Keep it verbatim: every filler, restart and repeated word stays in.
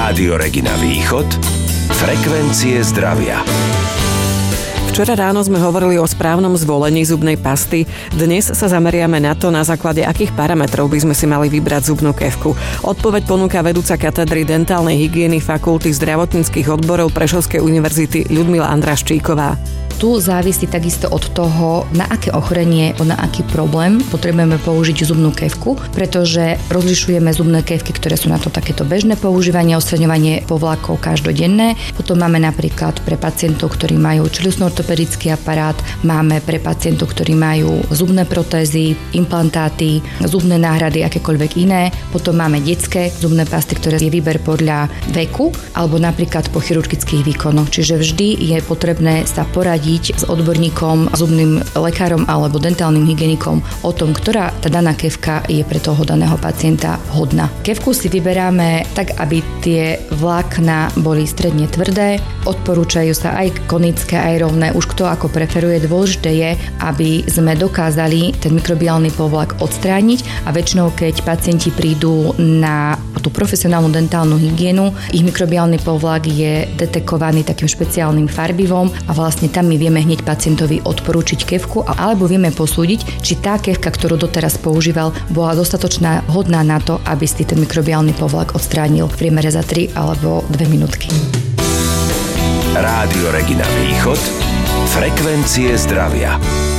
Rádio Regina Východ, frekvencie zdravia. Včera ráno sme hovorili o správnom zvolení zubnej pasty. Dnes sa zameriame na to, na základe akých parametrov by sme si mali vybrať zubnú kefku. Odpoveď ponúka vedúca katedry dentálnej hygieny Fakulty zdravotníckych odborov Prešovskej univerzity Ľudmila Andraščíková. Tu závisí takisto od toho, na aké ochorenie, na aký problém potrebujeme použiť zubnú kefku, pretože rozlišujeme zubné kefky, ktoré sú na to takéto bežné používanie, odstraňovanie povlakov každodenné. Potom máme napríklad pre pacientov, ktorí majú čeľustno-ortopedický aparát, máme pre pacientov, ktorí majú zubné protézy, implantáty, zubné náhrady, akékoľvek iné. Potom máme detské zubné pasty, ktoré je výber podľa veku alebo napríklad po chirurgických výkonoch. Čiže vždy je potrebné sa poradiť s odborníkom, zubným lekárom alebo dentálnym hygienikom o tom, ktorá tá daná kefka je pre toho daného pacienta hodná. Kefku si vyberáme tak, aby tie vlákna boli stredne tvrdé, odporúčajú sa aj konické, aj rovné, už kto ako preferuje. Dôležité je, aby sme dokázali ten mikrobiálny povlak odstrániť a väčšinou, keď pacienti prídu na tú profesionálnu dentálnu hygienu, ich mikrobiálny povlak je detekovaný takým špeciálnym farbivom a vlastne tam my vieme hneď pacientovi odporúčiť kefku alebo vieme posúdiť, či tá kefka, ktorú doteraz používal, bola dostatočná hodná na to, aby si ten mikrobiálny povlak odstránil v priemere za tri alebo dve minútky. Rádio Regina Východ, frekvencie zdravia.